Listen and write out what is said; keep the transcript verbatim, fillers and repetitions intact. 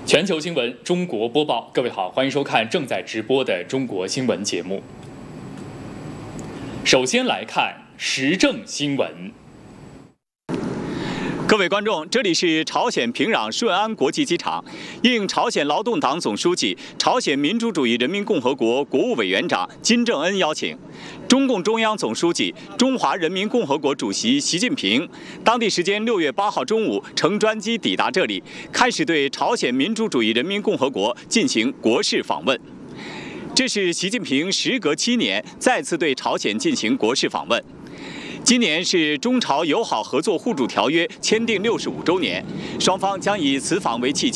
全球新闻中国播报，各位好，欢迎收看正在直播的中国新闻节目。首先来看时政新闻。 各位观众，这里是朝鲜平壤顺安国际机场。应朝鲜劳动党总书记、朝鲜民主主义人民共和国国务委员长金正恩邀请，中共中央总书记、中华人民共和国主席习近平当地时间六月八号中午乘专机抵达这里，开始对朝鲜民主主义人民共和国进行国事访问。这是习近平时隔七年再次对朝鲜进行国事访问。今年是中朝友好合作互助条约签订六十五周年，双方将以此访为契机。